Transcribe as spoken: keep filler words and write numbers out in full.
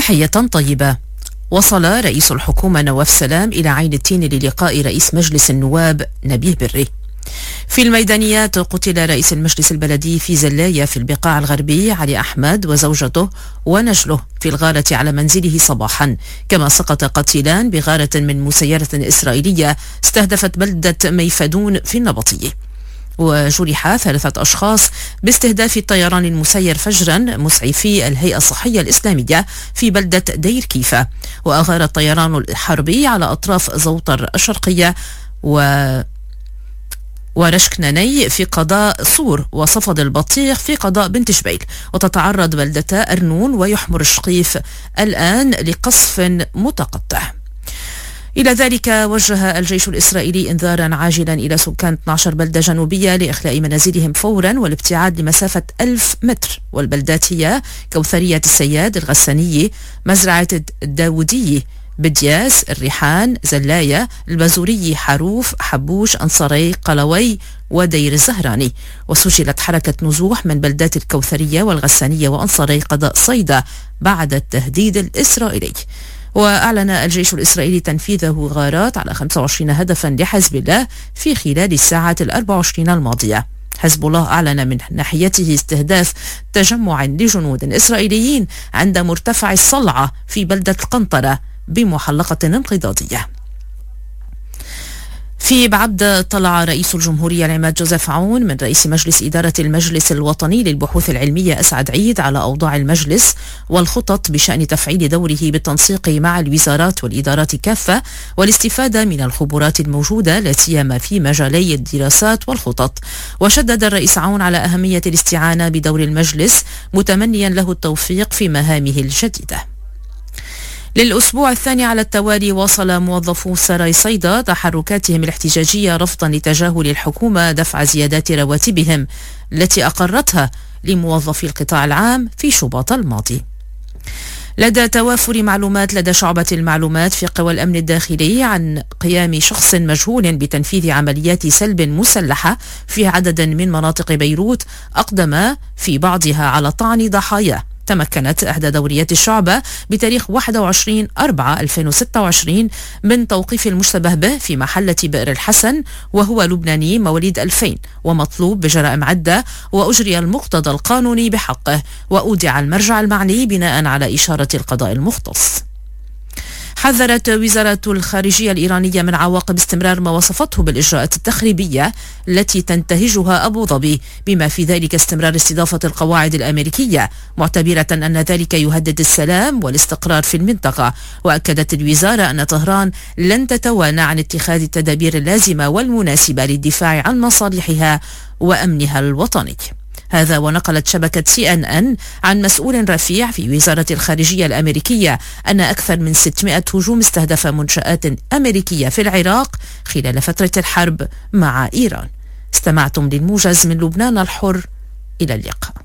تحية طيبة. وصل رئيس الحكومة نواف سلام إلى عين التين للقاء رئيس مجلس النواب نبيه بري. في الميدانيات قتل رئيس المجلس البلدي في زلاية في البقاع الغربي علي أحمد وزوجته ونجله في الغارة على منزله صباحا، كما سقط قتيلان بغارة من مسيرة إسرائيلية استهدفت بلدة ميفدون في النبطية. وجرح ثلاثة أشخاص باستهداف الطيران المسير فجرا مسعفي الهيئة الصحية الإسلامية في بلدة دير كيفة. وأغار الطيران الحربي على أطراف زوطر الشرقية و ورشكناني في قضاء صور وصفد البطيخ في قضاء بنت شبيل. وتتعرض بلدتا أرنون ويحمر الشقيف الآن لقصف متقطع. إلى ذلك وجه الجيش الإسرائيلي إنذارا عاجلا إلى سكان اثنتي عشرة بلدة جنوبية لإخلاء منازلهم فورا والابتعاد لمسافة ألف متر. والبلدات هي كوثرية السياد، الغسانية، مزرعة الداودية، بدياس، الريحان، زلاية، البازوري، حروف، حبوش، أنصاري، قلوي ودير الزهراني. وسجلت حركة نزوح من بلدات الكوثرية والغسانية وأنصاري قضاء صيدا بعد التهديد الإسرائيلي. وأعلن الجيش الإسرائيلي تنفيذه غارات على خمسة وعشرين هدفا لحزب الله في خلال الساعات الأربع وعشرين الماضية. حزب الله أعلن من ناحيته استهداف تجمع لجنود إسرائيليين عند مرتفع الصلعة في بلدة القنطرة بمحلقة انقضاضية. في بعبدة طلع رئيس الجمهورية العماد جوزيف عون من رئيس مجلس إدارة المجلس الوطني للبحوث العلمية أسعد عيد على أوضاع المجلس والخطط بشأن تفعيل دوره بالتنسيق مع الوزارات والإدارات كافة والاستفادة من الخبرات الموجودة لا سيما في مجالي الدراسات والخطط. وشدد الرئيس عون على أهمية الاستعانة بدور المجلس متمنيا له التوفيق في مهامه الجديدة. للأسبوع الثاني على التوالي واصل موظفو سراي صيدا تحركاتهم الاحتجاجية رفضا لتجاهل الحكومة دفع زيادات رواتبهم التي أقرتها لموظفي القطاع العام في شباط الماضي. لدى توافر معلومات لدى شعبة المعلومات في قوى الأمن الداخلي عن قيام شخص مجهول بتنفيذ عمليات سلب مسلحة في عدد من مناطق بيروت أقدم في بعضها على طعن ضحاياه. تمكنت إحدى دوريات الشعبة بتاريخ واحد وعشرين أربعة ألفين وستة وعشرين من توقيف المشتبه به في محلة بئر الحسن، وهو لبناني مواليد ألفين ومطلوب بجرائم عدة، وأجري المقتضى القانوني بحقه وأودع المرجع المعني بناء على إشارة القضاء المختص. حذرت وزارة الخارجية الإيرانية من عواقب استمرار ما وصفته بالإجراءات التخريبية التي تنتهجها أبو ظبي، بما في ذلك استمرار استضافة القواعد الأمريكية، معتبرة أن ذلك يهدد السلام والاستقرار في المنطقة. وأكدت الوزارة أن طهران لن تتوانى عن اتخاذ التدابير اللازمة والمناسبة للدفاع عن مصالحها وأمنها الوطني. هذا ونقلت شبكة سي إن إن عن مسؤول رفيع في وزارة الخارجية الأمريكية أن أكثر من ستمائة هجوم استهدف منشآت أمريكية في العراق خلال فترة الحرب مع إيران. استمعتم للموجز من لبنان الحر، إلى اللقاء.